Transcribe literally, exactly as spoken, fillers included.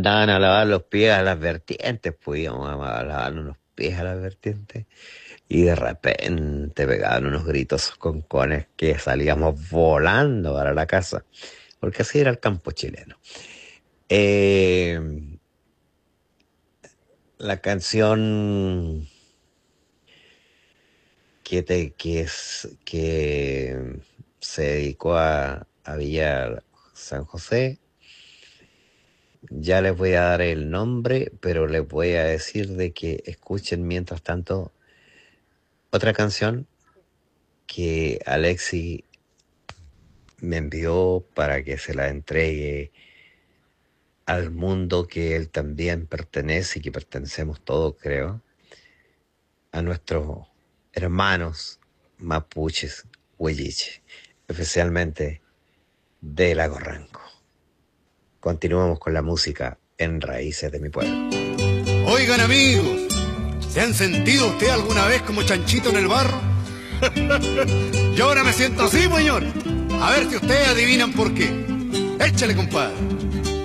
mandaban a lavar los pies a las vertientes, pues íbamos a lavar los pies a las vertientes y de repente pegaban unos gritos con cones que salíamos volando para la casa, porque así era el campo chileno. Eh, la canción que, te, que, es, que se dedicó a, a Villa San José, ya les voy a dar el nombre, pero les voy a decir de que escuchen mientras tanto otra canción que Alexi me envió para que se la entregue al mundo que él también pertenece y que pertenecemos todos, creo, a nuestros hermanos mapuches, huilliche, especialmente de Lago Ranco. Continuamos con la música en Raíces de mi Pueblo. Oigan, amigos, ¿se han sentido usted alguna vez como chanchito en el barro? Yo ahora me siento así, señor. A ver si ustedes adivinan por qué. Échale, compadre.